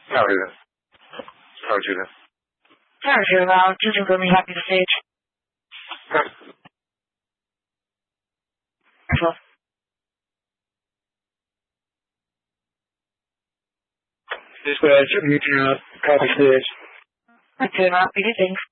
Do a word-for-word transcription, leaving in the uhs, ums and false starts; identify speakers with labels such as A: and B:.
A: How are you? How are you then?
B: Very, very well. Just really happy to see it. Wonderful.
A: This was meeting up, copy stage.
B: I'm doing well. What do you think?